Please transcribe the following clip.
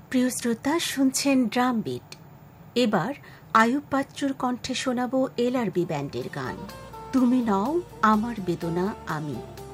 প্রিয় শ্রোতা, শুনছেন ড্রাম বিট। এবার আয়ুব বাচ্চুর কণ্ঠে শোনাবো এলআরবি ব্যান্ডের গান তুমি নও আমার বেদনা আমি।